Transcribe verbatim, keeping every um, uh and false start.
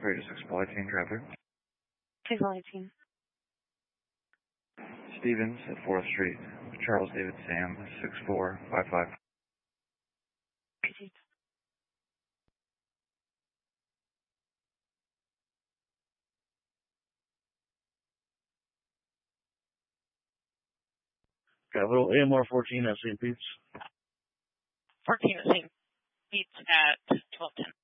three six eighteen traffic. six eighteen. Stevens at fourth Street. Charles David Sam, six four five five. Capital A M R fourteen at Saint Pete's. fourteen at Saint Pete's at twelve ten.